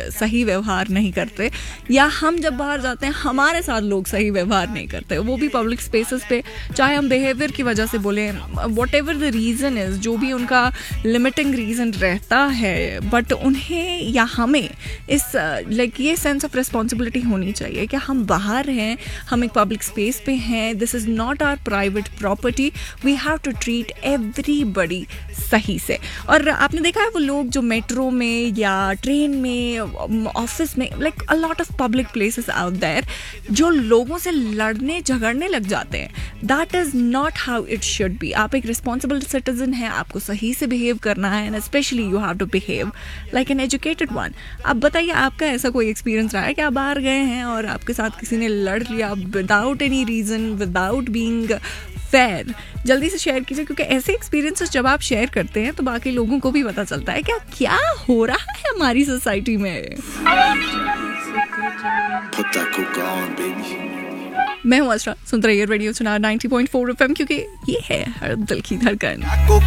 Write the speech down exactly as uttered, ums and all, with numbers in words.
सही व्यवहार नहीं करते, या हम जब बाहर जाते हैं हमारे साथ लोग सही व्यवहार नहीं करते, वो भी पब्लिक स्पेसेस पे, चाहे हम बिहेवियर की वजह से बोलें, what ever the reason is, जो भी उनका लिमिटिंग रीज़न रहता है, बट उन्हें या हमें इस लाइक ये सेंस ऑफ रिस्पॉन्सिबिलिटी होनी चाहिए कि हम बाहर हैं, हम एक पब्लिक स्पेस पे हैं, this is not our private property, we have to treat everybody सही से। और आपने देखा है वो लोग जो मेट्रो में या ट्रेन में, ऑफिस में, like a lot of public places out there, जो लोगों से लड़ने झगड़ने लग जाते हैं, that is not how it should be. आप एक रिस्पॉन्सिबल सिटीजन हैं, आपको सही से बिहेव करना है, and specially you have to behave like an educated one. अब बताइए, आपका ऐसा कोई एक्सपीरियंस रहा है कि आप बाहर गए हैं और आपके साथ किसी ने लड़ लिया without any reason, without being fair? जल्दी से शेयर कीजिए, क्योंकि ऐसे एक्सपीरियंसेस जब आप शेयर करते हैं तो बाकी लोगों को भी पता चलता है क्या क्या हो रहा है हमारी सोसाइटी में। मैं हूँ असरा, सुनते रहिए रेडियो सुना ninety point four F M, क्योंकि ये है हर दिल की धड़कन।